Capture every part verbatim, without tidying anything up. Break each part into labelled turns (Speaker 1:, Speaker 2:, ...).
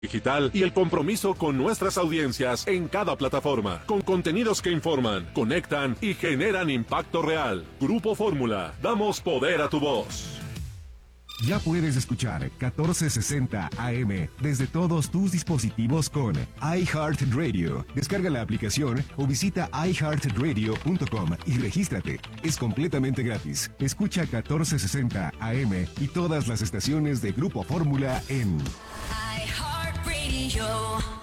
Speaker 1: digital y el compromiso con nuestras audiencias en cada plataforma, con contenidos que informan, conectan y generan impacto real. Grupo Fórmula, damos poder a tu voz.
Speaker 2: Ya puedes escuchar catorce sesenta A M desde todos tus dispositivos con iHeartRadio. Descarga la aplicación o visita i heart radio punto com y regístrate. Es completamente gratis. Escucha catorce sesenta A M y todas las estaciones de Grupo Fórmula en iHeartRadio.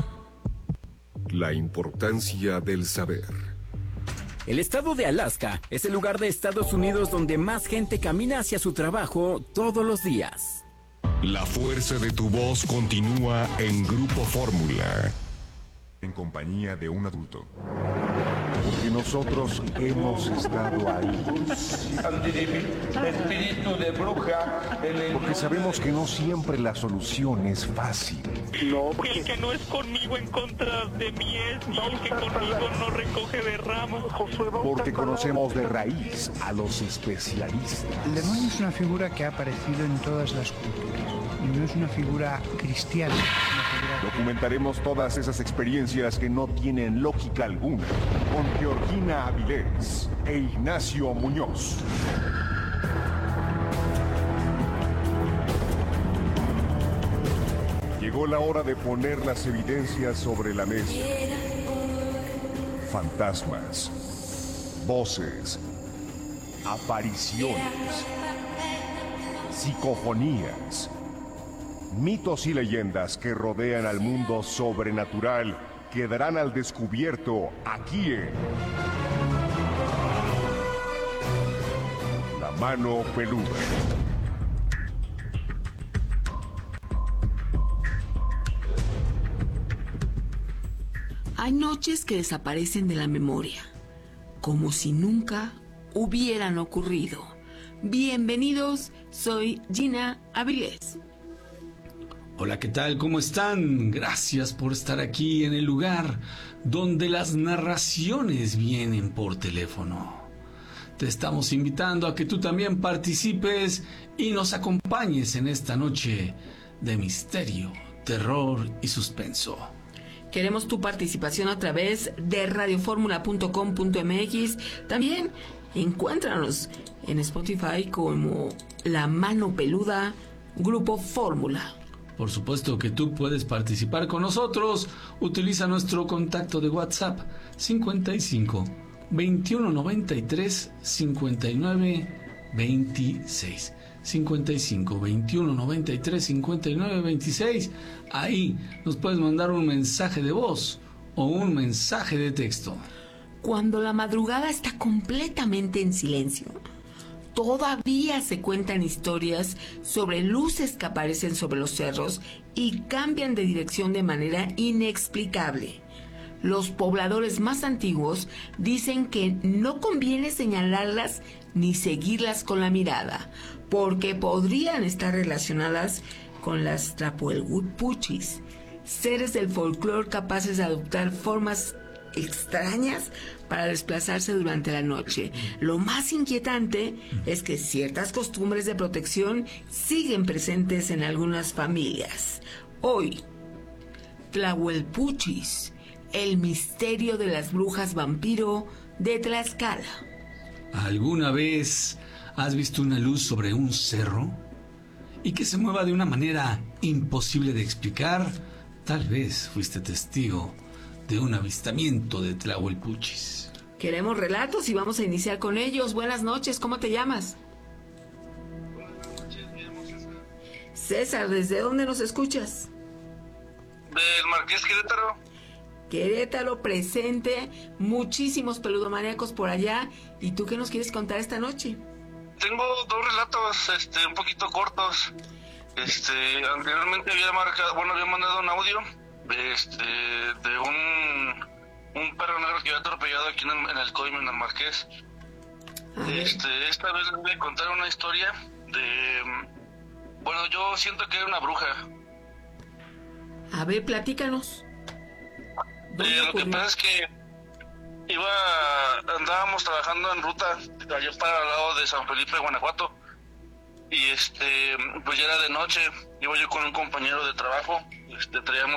Speaker 3: La importancia del saber.
Speaker 4: El estado de Alaska es el lugar de Estados Unidos donde más gente camina hacia su trabajo todos los días.
Speaker 3: La fuerza de tu voz continúa en Grupo Fórmula.
Speaker 5: En compañía de un adulto. Porque nosotros hemos estado ahí.
Speaker 6: Espíritu de bruja.
Speaker 5: Porque sabemos que no siempre la solución es fácil.
Speaker 7: No, porque el que no es conmigo en contra de mí es, y el que conmigo no recoge de ramas.
Speaker 5: Porque conocemos de raíz a los especialistas.
Speaker 8: El demonio es una figura que ha aparecido en todas las culturas. Y no es una figura cristiana. Es una figura...
Speaker 5: Documentaremos todas esas experiencias que no tienen lógica alguna con Georgina Avilés e Ignacio Muñoz. Llegó la hora de poner las evidencias sobre la mesa. Fantasmas, voces, apariciones, psicofonías, mitos y leyendas que rodean al mundo sobrenatural quedarán al descubierto aquí en La Mano Peluda.
Speaker 9: Hay noches que desaparecen de la memoria, como si nunca hubieran ocurrido. Bienvenidos, soy Gina Avilés.
Speaker 10: Hola, ¿qué tal? ¿Cómo están? Gracias por estar aquí en el lugar donde las narraciones vienen por teléfono. Te estamos invitando a que tú también participes y nos acompañes en esta noche de misterio, terror y suspenso.
Speaker 9: Queremos tu participación a través de radio fórmula punto com punto m x. También encuéntranos en Spotify como La Mano Peluda, Grupo Fórmula.
Speaker 10: Por supuesto que tú puedes participar con nosotros. Utiliza nuestro contacto de WhatsApp cincuenta y cinco, veintiuno noventa y tres, cincuenta y nueve veintiséis. cincuenta y cinco, veintiuno noventa y tres, cincuenta y nueve veintiséis. Ahí nos puedes mandar un mensaje de voz o un mensaje de texto.
Speaker 9: Cuando la madrugada está completamente en silencio, todavía se cuentan historias sobre luces que aparecen sobre los cerros y cambian de dirección de manera inexplicable. Los pobladores más antiguos dicen que no conviene señalarlas ni seguirlas con la mirada, porque podrían estar relacionadas con las Tlahuelpuchis, seres del folclore capaces de adoptar formas extrañas para desplazarse durante la noche. Lo más inquietante es que ciertas costumbres de protección siguen presentes en algunas familias. Hoy, Tlahuelpuchis, el misterio de las brujas vampiro de Tlaxcala.
Speaker 10: ¿Alguna vez has visto una luz sobre un cerro y que se mueva de una manera imposible de explicar? Tal vez fuiste testigo de un avistamiento de Tlahuelpuchis.
Speaker 9: Queremos relatos y vamos a iniciar con ellos. Buenas noches, ¿cómo te llamas?
Speaker 11: Buenas noches, me llamo César.
Speaker 9: César, ¿desde dónde nos escuchas?
Speaker 11: Del Marqués Querétaro.
Speaker 9: Querétaro presente, muchísimos peludomaníacos por allá. ¿Y tú qué nos quieres contar esta noche?
Speaker 11: Tengo dos relatos, este, un poquito cortos. Este, anteriormente había marcado, bueno, había mandado un audio, este, de un, un perro negro que había atropellado aquí en el, en el Coime, en el Marqués. Este, esta vez les voy a contar una historia de, bueno, yo siento que era una bruja.
Speaker 9: A ver, platícanos.
Speaker 11: Eh, lo que pasa es que iba, andábamos trabajando en ruta allá para el lado de San Felipe, Guanajuato, y este, pues ya era de noche. Iba yo con un compañero de trabajo, este, traíamos